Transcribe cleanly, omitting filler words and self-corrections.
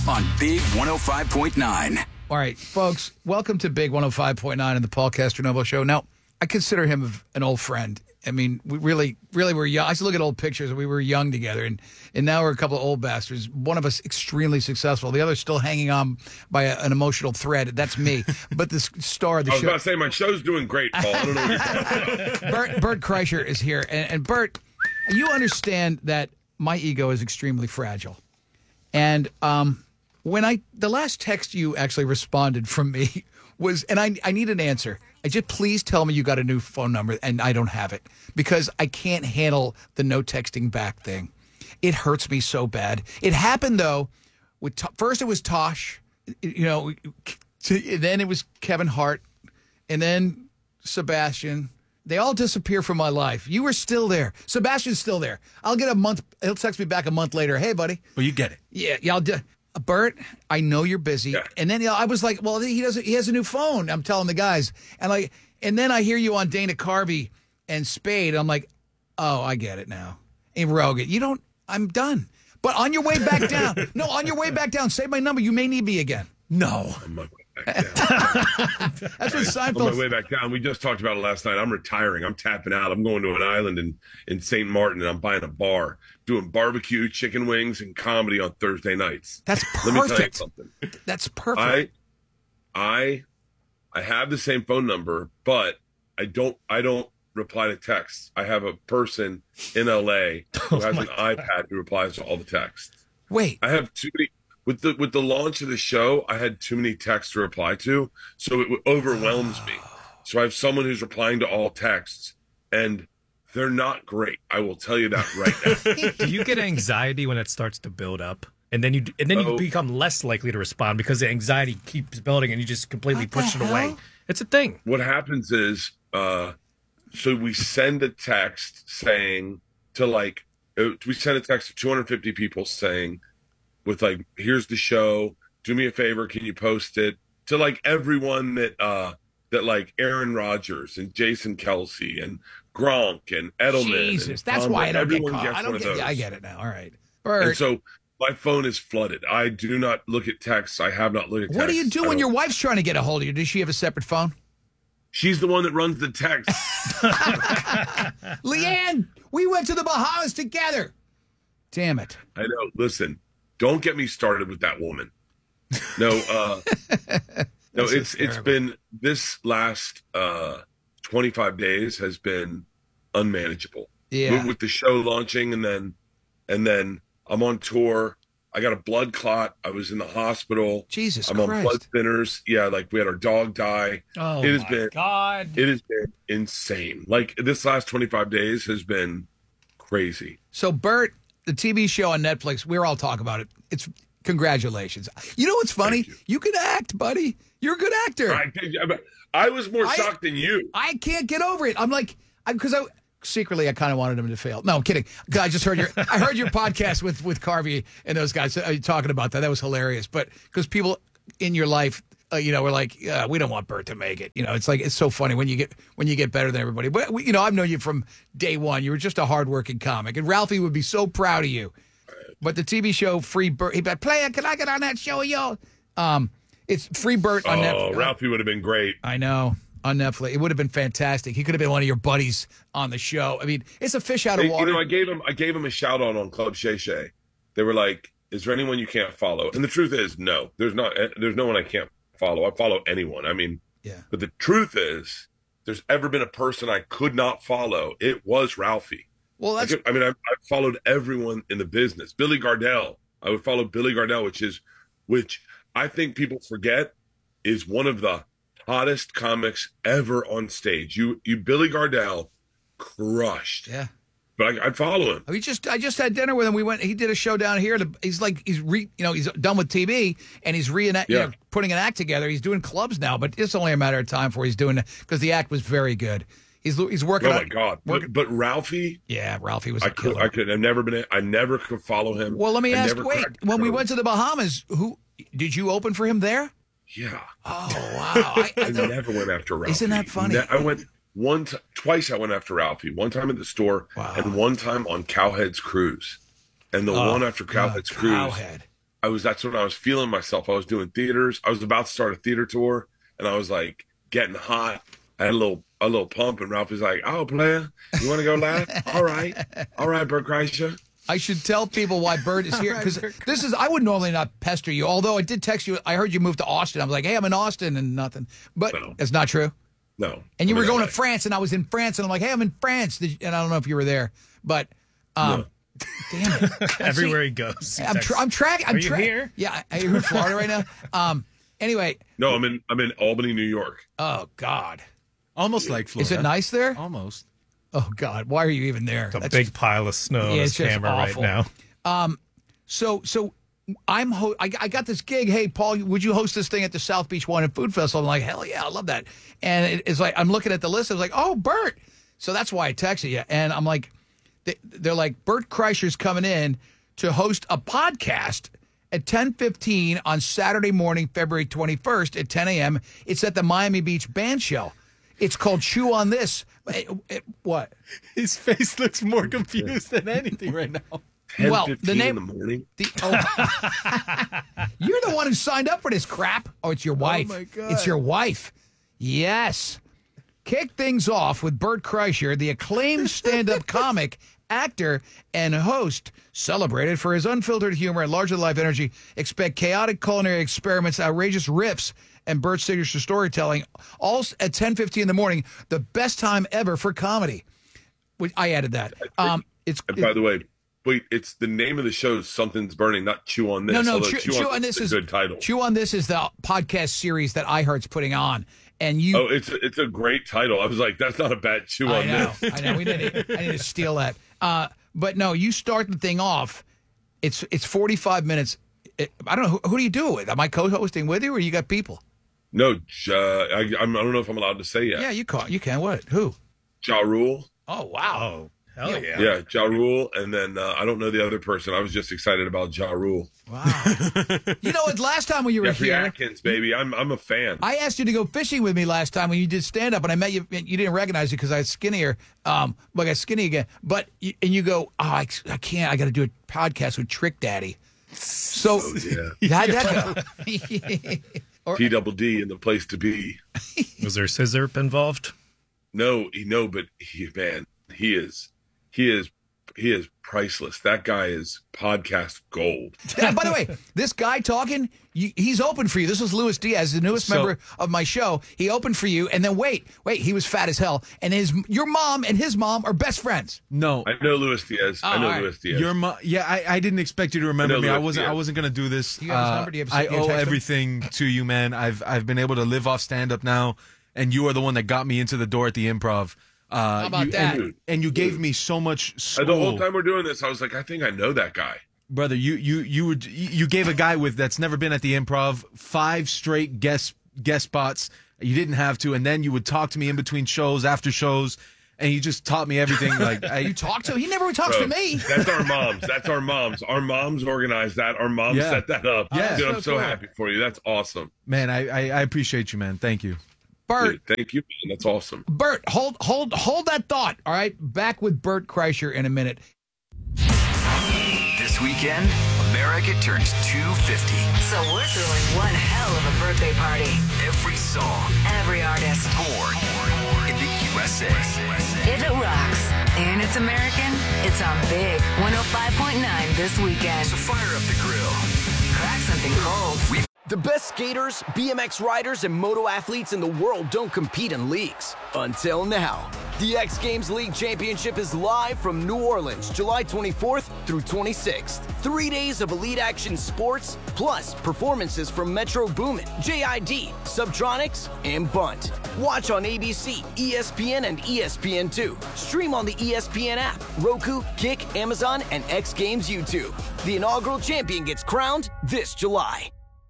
on Big 105.9. All right, folks, welcome to Big 105.9 and the Paul Castronovo Show. Now, I consider him an old friend. I mean, we really were young. I used to look at old pictures, and we were young together, and now we're a couple of old bastards. One of us extremely successful. The other still hanging on by an emotional thread. That's me. But the star of the show. I was about to say, my show's doing great, Paul. I don't know what you're talking about. Bert Kreischer is here. And Bert, you understand that my ego is extremely fragile. And when the last text you actually responded from me was, and I need an answer. I just please tell me you got a new phone number and I don't have it because I can't handle the no texting back thing. It hurts me so bad. It happened though. First it was Tosh, then it was Kevin Hart, and then Sebastian. They all disappear from my life. You were still there. Sebastian's still there. I'll get a month. He'll text me back a month later. Hey, buddy. Well, you get it. Yeah, I'll do. Bert, I know you're busy. Yeah. And then I was like, well, he has a new phone. I'm telling the guys. And then I hear you on Dana Carvey and Spade. I'm like, oh, I get it now. And Rogan, I'm done. But on your way back down, save my number. You may need me again. No. On my way back down. That's what Seinfeld. On my way back down. We just talked about it last night. I'm retiring. I'm tapping out. I'm going to an island in St. Martin, and I'm buying a bar, doing barbecue, chicken wings, and comedy on Thursday nights. That's perfect. Let me tell you something. That's perfect. I have the same phone number, but I don't reply to texts. I have a person in LA who has an iPad who replies to all the texts. Wait. I have too many. With the launch of the show, I had too many texts to reply to, so it overwhelms me. So I have someone who's replying to all texts, and they're not great. I will tell you that right now. Do you get anxiety when it starts to build up, and then you become less likely to respond because the anxiety keeps building, and you just completely push it away? It's a thing. What happens is, so we send a text saying we send a text to 250 people saying, with here's the show, do me a favor, can you post it? To everyone that Aaron Rodgers and Jason Kelsey and Gronk and Edelman. Jesus, that's why I don't get caught. I get it now. All right. Bert. And so my phone is flooded. I do not look at texts. I have not looked at texts. What do you do when your wife's trying to get a hold of you? Does she have a separate phone? She's the one that runs the text. Leanne, we went to the Bahamas together. Damn it. I know. Listen. Don't get me started with that woman. No, it's been this last 25 days has been unmanageable. Yeah. With the show launching and then I'm on tour. I got a blood clot. I was in the hospital. Jesus I'm Christ. on blood thinners. Yeah, we had our dog die. Oh, God. It has been insane. This last 25 days has been crazy. So, Bert, the TV show on Netflix, we're all talking about it. It's congratulations. You know what's funny? You can act, buddy. You're a good actor. I was more shocked than you. I can't get over it. I'm because secretly I kind of wanted him to fail. No, I'm kidding. I just heard your podcast with Carvey and those guys talking about that. That was hilarious. But because people in your life, we're like, we don't want Bert to make it. It's so funny when you get better than everybody. But I've known you from day one. You were just a hardworking comic, and Ralphie would be so proud of you. But the TV show Free Bert, he'd be like, "Player, can I get on that show, yo?" It's Free Bert on Netflix. Oh, Ralphie would have been great. I know, on Netflix. It would have been fantastic. He could have been one of your buddies on the show. I mean, it's a fish out of water. I gave him a shout out on Club Shay Shay. They were like, "Is there anyone you can't follow?" And the truth is, no. There's no one I can't follow. I follow anyone. I mean, yeah. But the truth is, there's ever been a person I could not follow, it was Ralphie. Well, I followed everyone in the business. Billy Gardell. I would follow Billy Gardell, which I think people forget is one of the hottest comics ever on stage. Billy Gardell crushed. Yeah. But I'd follow him. I just had dinner with him. He did a show down here. He's done with TV and he's putting an act together. He's doing clubs now, but it's only a matter of time before he's doing it because the act was very good. He's working. Oh my God! But Ralphie. Yeah, Ralphie was. I never could follow him. Well, let me ask. Wait, when we went to the Bahamas, who did you open for him there? Yeah. Oh wow! I never went after Ralphie. Isn't that funny? I went twice. I went after Ralphie. One time at the store, and one time on Cowhead's cruise. And the one after Cowhead's cruise, that's when I was feeling myself. I was doing theaters. I was about to start a theater tour, and I was like getting hot. I had a little pump, and Ralph was like, "Oh, player, you want to go live? All right, Bert Kreischer." I should tell people why Bert is here, because I would normally not pester you. Although I did text you. I heard you moved to Austin. I was like, "Hey, I'm in Austin," and nothing. But That's not true. No. And you were going to France, and I was in France, and I'm like, "Hey, I'm in France," and I don't know if you were there, but. No. Damn it! Everywhere he goes, I'm tracking. Are you here? Yeah, are you in Florida right now? Anyway. No, I'm in Albany, New York. Oh God. Almost like Florida. Is it nice there? Almost. Oh God, why are you even there? It's a big pile of snow on his camera right now. So I got this gig. Hey, Paul, would you host this thing at the South Beach Wine and Food Festival? I'm like, hell yeah, I love that. And it's like I'm looking at the list. I was like, oh, Bert. So that's why I texted you. And I'm like, they're like, Bert Kreischer's coming in to host a podcast at 10:15 on Saturday morning, February 21st at 10 a.m. It's at the Miami Beach Band Show. It's called Chew on This. What? His face looks more confused than anything right now. 10:15 Well, the name in the morning. You're the one who signed up for this crap. Oh, it's your wife. Oh my God. It's your wife. Yes. Kick things off with Bert Kreischer, the acclaimed stand-up comic, actor, and host, celebrated for his unfiltered humor and larger-than-life energy. Expect chaotic culinary experiments, outrageous riffs, and Bert's signature storytelling, all at 10:15 in the morning. The best time ever for comedy. I added that. And by the way, wait, it's the name of the show is Something's Burning, not Chew on This. No, Chew on This is a good title. Chew on This is the podcast series that iHeart's putting on. And you, it's a great title. I was like, that's not a bad Chew on This. I know. I need to steal that. But no, you start the thing off. It's 45 minutes. I don't know who do you do it with? Am I co-hosting with you, or you got people? No, I don't know if I'm allowed to say yet. Yeah, you can. What? Who? Ja Rule. Oh wow. Oh, hell yeah. Yeah, Ja Rule, and then I don't know the other person. I was just excited about Ja Rule. Wow. You know what? Last time when you were Jeffrey here, Atkins, baby, I'm a fan. I asked you to go fishing with me last time when you did stand up, and I met you. You didn't recognize it because I was skinnier. I got skinny again. But you go, I can't. I got to do a podcast with Trick Daddy. So how'd that go? T-double-D in the place to be. Was there scissor involved? No, but he is priceless. That guy is podcast gold. Yeah, by the way, this guy talking, he's open for you. This was Luis Diaz, the newest member of my show. He opened for you, and then wait, he was fat as hell. And your mom and his mom are best friends. No, I know Luis Diaz. Luis Diaz. Your mom. Yeah, I didn't expect you to remember me. I wasn't gonna do this. You got his number? Do you have I owe everything to you, man. I've been able to live off stand up now, and you are the one that got me into the door at the Improv. How about that? And you gave me so much school. The whole time we're doing this, I was like, I think I know that guy. Brother, you gave a guy that's never been at the Improv 5 straight guest spots. You didn't have to, and then you would talk to me in between shows, after shows, and you just taught me everything. You talked to him? He never talks to me. That's our moms. Our moms organized that. Our moms set that up. Yeah. Dude, I'm so happy for you. That's awesome. Man, I appreciate you, man. Thank you. Bert, thank you, man. That's awesome. Bert, hold that thought. All right, back with Bert Kreischer in a minute. This weekend, America turns 250. So we're throwing one hell of a birthday party. Every song, Every artist. born in the USA. If it rocks and it's American, it's on Big 105.9 this weekend. So fire up the grill. Crack something cold. The best skaters, BMX riders, and moto athletes in the world don't compete in leagues. Until now. The X Games League Championship is live from New Orleans, July 24th through 26th. 3 days of elite action sports, plus performances from Metro Boomin, JID, Subtronics, and Bunt. Watch on ABC, ESPN, and ESPN2. Stream on the ESPN app, Roku, Kick, Amazon, and X Games YouTube. The inaugural champion gets crowned this July.